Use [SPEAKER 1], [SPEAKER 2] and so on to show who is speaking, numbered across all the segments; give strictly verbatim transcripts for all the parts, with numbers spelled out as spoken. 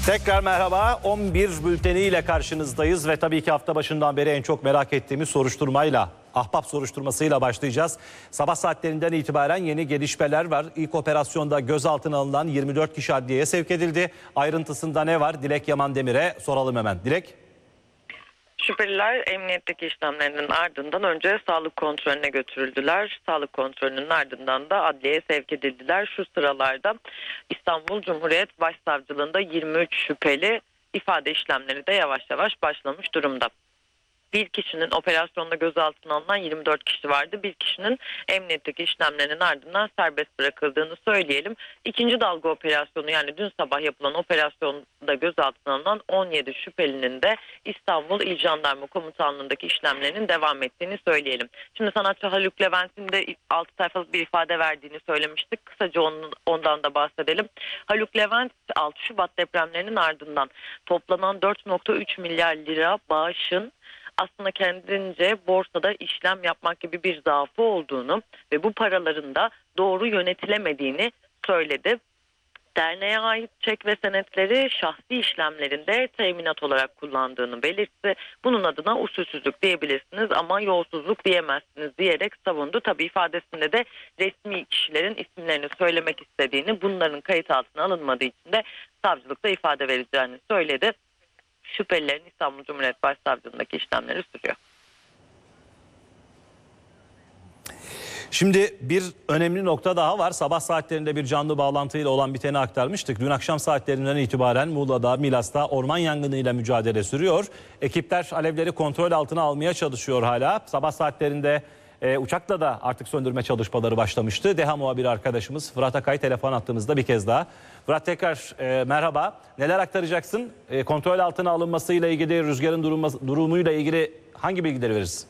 [SPEAKER 1] Tekrar merhaba. on bir bülteniyle karşınızdayız ve tabii ki hafta başından beri en çok merak ettiğimiz soruşturmayla, Ahbap soruşturmasıyla başlayacağız. Sabah saatlerinden itibaren yeni gelişmeler var. İlk operasyonda gözaltına alınan yirmi dört kişi adliyeye sevk edildi. Ayrıntısında ne var? Dilek Yaman Demir'e soralım hemen. Dilek.
[SPEAKER 2] Şüpheliler emniyetteki işlemlerinin ardından önce sağlık kontrolüne götürüldüler. Sağlık kontrolünün ardından da adliyeye sevk edildiler. Şu sıralarda İstanbul Cumhuriyet Başsavcılığında yirmi üç şüpheli, ifade işlemleri de yavaş yavaş başlamış durumda. Bir kişinin operasyonda gözaltına alınan yirmi dört kişi vardı. Bir kişinin emniyetteki işlemlerinin ardından serbest bırakıldığını söyleyelim. İkinci dalga operasyonu, yani dün sabah yapılan operasyonda gözaltına alınan on yedi şüphelinin de İstanbul İl Jandarma Komutanlığı'ndaki işlemlerinin devam ettiğini söyleyelim. Şimdi sanatçı Haluk Levent'in de altı sayfalık bir ifade verdiğini söylemiştik. Kısaca ondan da bahsedelim. Haluk Levent altı Şubat depremlerinin ardından toplanan dört nokta üç milyar lira bağışın aslında kendince borsada işlem yapmak gibi bir zaafı olduğunu ve bu paraların da doğru yönetilemediğini söyledi. Derneğe ait çek ve senetleri şahsi işlemlerinde teminat olarak kullandığını belirtti. Bunun adına usulsüzlük diyebilirsiniz ama yolsuzluk diyemezsiniz diyerek savundu. Tabii ifadesinde de resmi kişilerin isimlerini söylemek istediğini, bunların kayıt altına alınmadığı için de savcılıkta ifade vereceğini söyledi. Şüphelilerin İstanbul Cumhuriyet Başsavcılığındaki işlemleri sürüyor.
[SPEAKER 1] Şimdi bir önemli nokta daha var. Sabah saatlerinde bir canlı bağlantıyla olan biteni aktarmıştık. Dün akşam saatlerinden itibaren Muğla'da, Milas'ta orman yangınıyla mücadele sürüyor. Ekipler alevleri kontrol altına almaya çalışıyor hala. Sabah saatlerinde e, uçakla da artık söndürme çalışmaları başlamıştı. DEHA muhabiri arkadaşımız Fırat Akay telefon attığımızda bir kez daha. Fırat, tekrar e, merhaba. Neler aktaracaksın? E, kontrol altına alınmasıyla ilgili, rüzgarın durumu, durumuyla ilgili hangi bilgileri verirsin?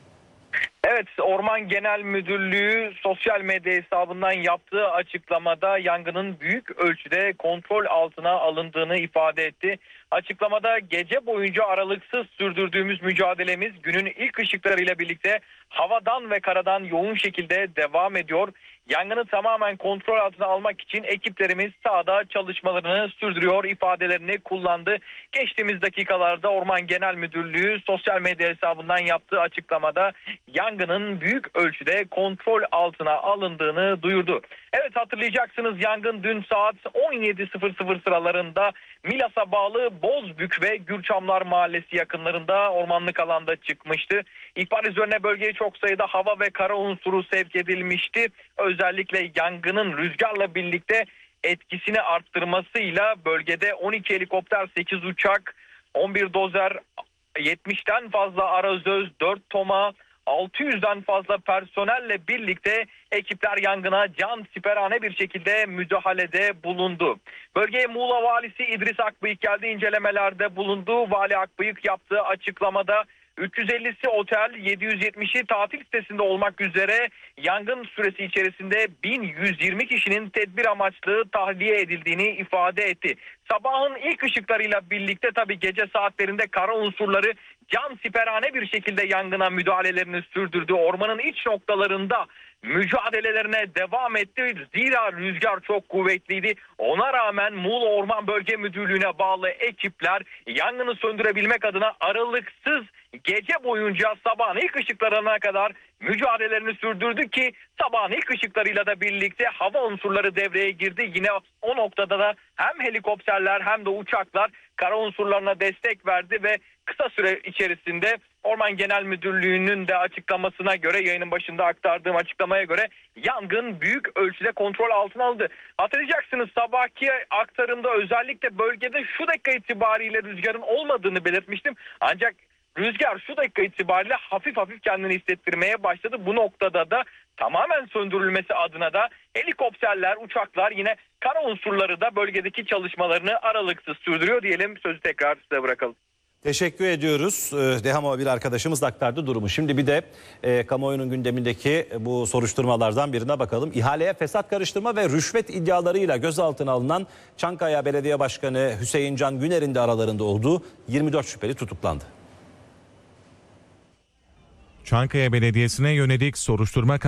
[SPEAKER 3] Evet, Orman Genel Müdürlüğü sosyal medya hesabından yaptığı açıklamada yangının büyük ölçüde kontrol altına alındığını ifade etti. Açıklamada gece boyunca aralıksız sürdürdüğümüz mücadelemiz günün ilk ışıklarıyla birlikte havadan ve karadan yoğun şekilde devam ediyor. Yangını tamamen kontrol altına almak için ekiplerimiz sahada çalışmalarını sürdürüyor ifadelerini kullandı. Geçtiğimiz dakikalarda Orman Genel Müdürlüğü sosyal medya hesabından yaptığı açıklamada yangının büyük ölçüde kontrol altına alındığını duyurdu. Evet, hatırlayacaksınız, yangın dün saat on yedi sıfır sıfır sıralarında Milas'a bağlı Bozbük ve Gürçamlar Mahallesi yakınlarında ormanlık alanda çıkmıştı. İhbar üzerine bölgeye çok sayıda hava ve kara unsuru sevk edilmişti. Özellikle yangının rüzgarla birlikte etkisini arttırmasıyla bölgede on iki helikopter, sekiz uçak, on bir dozer, yetmişten fazla arazöz, dört toma, altı yüzden fazla personelle birlikte ekipler yangına can siperhane bir şekilde müdahalede bulundu. Bölgeye Muğla Valisi İdris Akbıyık geldi, incelemelerde bulundu. Vali Akbıyık yaptığı açıklamada üç yüz ellisi otel, yedi yüz yetmişi tatil sitesinde olmak üzere yangın süresi içerisinde bin yüz yirmi kişinin tedbir amaçlı tahliye edildiğini ifade etti. Sabahın ilk ışıklarıyla birlikte tabii gece saatlerinde kara unsurları can siperhane bir şekilde yangına müdahalelerini sürdürdü. Ormanın iç noktalarında mücadelelerine devam etti. Zira rüzgar çok kuvvetliydi. Ona rağmen Muğla Orman Bölge Müdürlüğü'ne bağlı ekipler yangını söndürebilmek adına aralıksız gece boyunca sabahın ilk ışıklarına kadar mücadelelerini sürdürdü ki sabahın ilk ışıklarıyla da birlikte hava unsurları devreye girdi. Yine o noktada da hem helikopterler hem de uçaklar kara unsurlarına destek verdi ve kısa süre içerisinde Orman Genel Müdürlüğü'nün de açıklamasına göre, yayının başında aktardığım açıklamaya göre yangın büyük ölçüde kontrol altına alındı. Hatırlayacaksınız, sabahki aktarımda özellikle bölgede şu dakika itibariyle rüzgarın olmadığını belirtmiştim. Ancak rüzgar şu dakika itibariyle hafif hafif kendini hissettirmeye başladı. Bu noktada da tamamen söndürülmesi adına da helikopterler, uçaklar, yine kara unsurları da bölgedeki çalışmalarını aralıksız sürdürüyor diyelim. Sözü tekrar size bırakalım.
[SPEAKER 1] Teşekkür ediyoruz. DEHA muhabiri arkadaşımız da aktardı durumu. Şimdi bir de e, kamuoyunun gündemindeki bu soruşturmalardan birine bakalım. İhaleye fesat karıştırma ve rüşvet iddialarıyla gözaltına alınan Çankaya Belediye Başkanı Hüseyin Can Güner'in de aralarında olduğu yirmi dört şüpheli tutuklandı.
[SPEAKER 4] Çankaya Belediyesi'ne yönelik soruşturma